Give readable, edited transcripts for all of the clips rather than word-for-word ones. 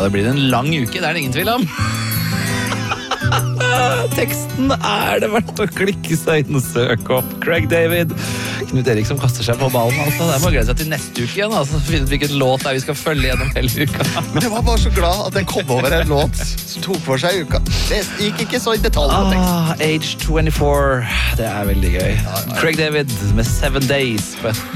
det blir en lang uke, det det ingen tvil om. Teksten det verdt å klikke seg inn og søke opp. Craig David, Knut Erik som kaster seg på ballen. Altså. Det må glede seg til neste uke igjen. Altså. Finne ut hvilken låt vi skal følge gjennom hele uka. Men jeg var bare så glad at den kom over en låt som tok for seg uka. Det gikk ikke så i detalj på teksten. Age 24, det veldig gøy. Craig David med 7 Days.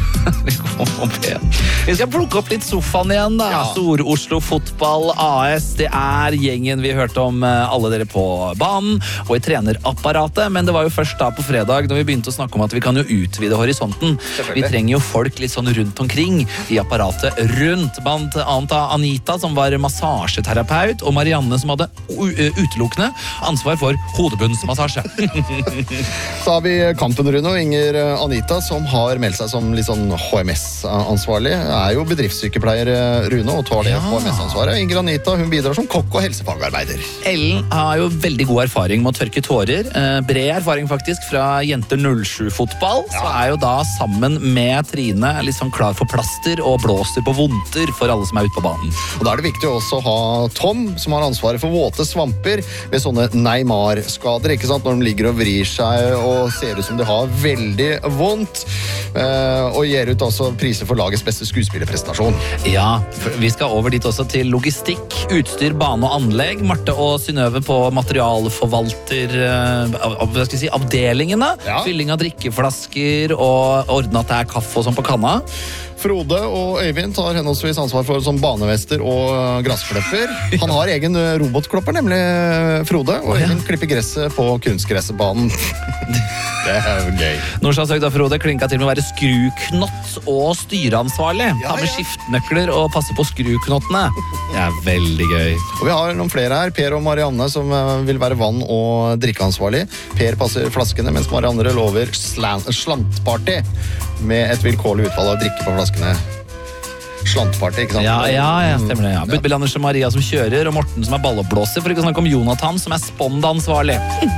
Vi skal plukke opp litt sofaen igjen da. Stor-Oslo Fotball AS. Det gjengen vi hørte om, alle dere på banen og i trenerapparatet. Men det var jo først da på fredag når vi begynte å snakke om at vi kan jo utvide horisonten. Vi trenger jo folk litt sånn rundt omkring i apparatet rundt. Blant annet Anita som var massasjeterapeut, og Marianne som hadde utelukkende ansvar for hodebunnsmassasje. Så har vi Kampen, Rune, og Inger Anita som har meldt seg som litt sånn HMS-ansvarlig. Jo bedriftssykepleier, Rune, og tar det HMS-ansvaret. Inger Anita, hun bidrar som kokk og helsefagarbeider. Ellen har jo veldig god erfaring med å tørke tårer. Bred erfaring faktisk fra Jenter 07-fotball. Så jo da sammen med Trine litt sånn klar for plaster og blåser på vondter for alle som ute på banen. Og da det viktig også å ha Tom, som har ansvaret for våte svamper ved sånne Neymar-skader, ikke sant? Når de ligger og vrir seg og ser ut som de har veldig vondt. Og gir ut også priser for lagets beste skuespillerprestasjon. Ja, vi skal over dit også til logistikk, utstyr, bane og anlegg. Marte og Synnøve på materialforvalter, hva skal jeg si, avdelingene. Fylling av drikkeflasker og ordne at det kaffe og sånn på kanna. Frode og Øyvind tar henholdsvis ansvar for som banevester og gressklipper. Han har egen robotklopper, nemlig Frode, og Øyvind klipper gresset på kunstgressbanen. Det jo gøy. Nordsjøsøk da, Frode, klinka til med å være skruknott og styreansvarlig. Ta med skiftnøkler og passe på skruknottene. Det veldig gøy. Og vi har noen flere her. Per og Marianne som vil være vann- og drikkeansvarlig. Per passer flaskene, mens Marianne lover slantparty med et vilkårlig utfall av drikke på flaskene. Slantparty, ikke sant? Ja, stemmer det. Budbill Anders og Maria som kjører, og Morten som balloblåser, for ikke å snakke om Jonathan som spondansvarlig.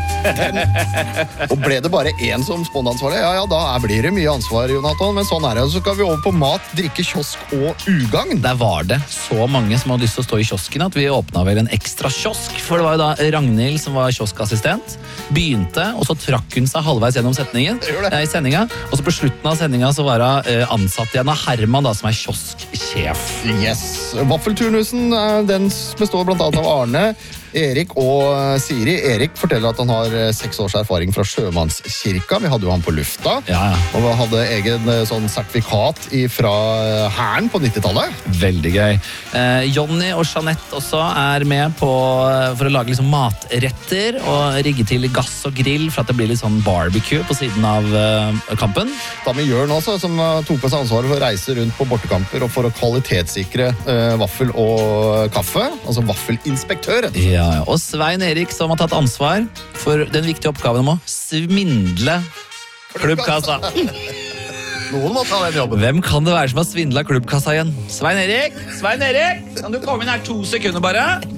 Og ble det bare én som spondansvarlig? Ja, da blir det mye ansvar, Jonathan, men sånn det. Så skal vi over på mat, drikke, kiosk og ugagn. Der var det så mange som hadde lyst til å stå i kiosken at vi åpnet vel en ekstra kiosk, for det var jo da Ragnhild som var kioskassistent, begynte, og så trakk hun seg halvveis gjennom setningen i sendinga, og så på slutten av sendinga så var hun ansatt igjen av Herman da, som kiosk sjef. Yes. Vaffelturnusen, den består blant annet av Arne, Erik og Siri. Erik forteller at han har 6 års erfaring fra Sjømannskirka. Vi hadde jo han på lufta. Og vi hadde egen sånn sertifikat fra Hæren på 90-tallet. Veldig gøy. Jonny og Jeanette også med på for å lage liksom matretter og rigge til gass og grill for at det blir litt sånn barbecue på siden av kampen. Da med Jørn også, som tok på seg ansvaret for å reise rundt på bortekamper og for å kvalitetssikre vaffel og kaffe. Altså vaffelinspektør. Og Svein Erik som har tatt ansvar for den viktige oppgaven om å svindle klubbkassa. Noen må ta den jobben. Hvem kan det være som har svindlet klubbkassa igjen? Svein Erik, kan du komme inn her 2 sekunder bare?